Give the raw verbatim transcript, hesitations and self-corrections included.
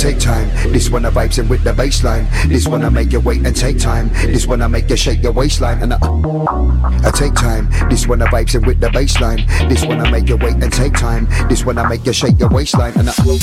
take time. This one I vibes in with the baseline. This one I make you wait and take time. This one I make you shake your waistline. And I, I take time. This one I vibes in with the baseline. This one I make you wait and take time. This one I make you shake your waistline. And I,